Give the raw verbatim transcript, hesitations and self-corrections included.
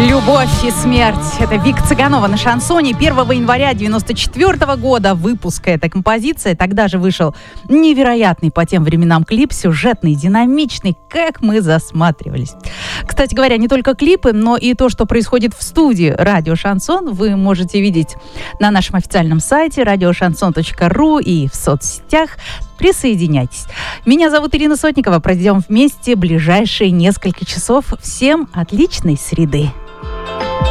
«Любовь и смерть». Это Вика Цыганова на шансоне. первого января девяносто четвёртого года выпуска эта композиция. Тогда же вышел невероятный по тем временам клип, сюжетный, динамичный, как мы засматривались. Кстати говоря, не только клипы, но и то, что происходит в студии «Радио Шансон», вы можете видеть на нашем официальном сайте радио шансон точка ру и в соцсетях. Присоединяйтесь. Меня зовут Ирина Сотникова. Пройдем вместе ближайшие несколько часов. Всем отличной среды.